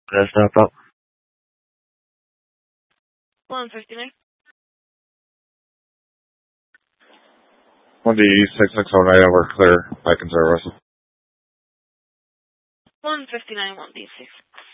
Let's stop up. 159. 1D6609 over clear. I can service. 159, 1D6.